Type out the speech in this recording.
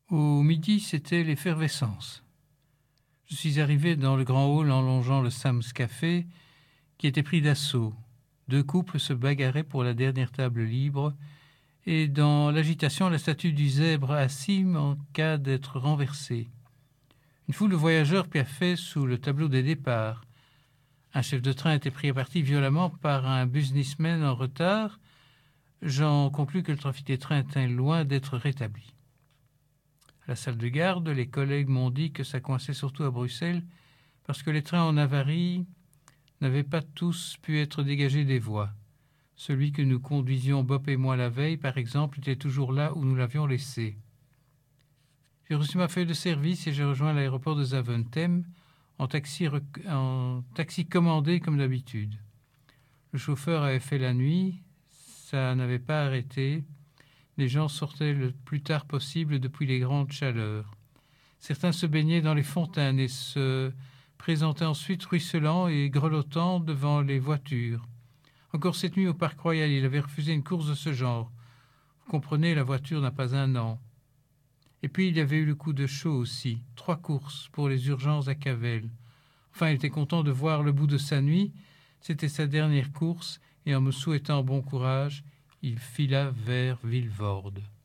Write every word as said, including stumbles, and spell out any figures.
Au midi, c'était l'effervescence. Je suis arrivé dans le grand hall en longeant le Sam's Café, qui était pris d'assaut. Deux couples se bagarraient pour la dernière table libre, et dans l'agitation, la statue du zèbre assis manqua d'être renversée. Une foule de voyageurs piaffaient sous le tableau des départs. Un chef de train était pris à partie violemment par un businessman en retard. J'en conclus que le trafic des trains était loin d'être rétabli. À la salle de garde, les collègues m'ont dit que ça coinçait surtout à Bruxelles parce que les trains en avarie n'avaient pas tous pu être dégagés des voies. Celui que nous conduisions Bob et moi la veille, par exemple, était toujours là où nous l'avions laissé. J'ai reçu ma feuille de service et j'ai rejoint l'aéroport de Zaventem en taxi, rec- en taxi commandé comme d'habitude. Le chauffeur avait fait la nuit, ça n'avait pas arrêté. Les gens sortaient le plus tard possible depuis les grandes chaleurs. Certains se baignaient dans les fontaines et se présentaient ensuite ruisselants et grelottants devant les voitures. Encore cette nuit au Parc Royal, il avait refusé une course de ce genre. Vous comprenez, la voiture n'a pas un an. Et puis il y avait eu le coup de chaud aussi. Trois courses pour les urgences à Cavel. Enfin, il était content de voir le bout de sa nuit. C'était sa dernière course et en me souhaitant bon courage, il fila vers Vilvoorde.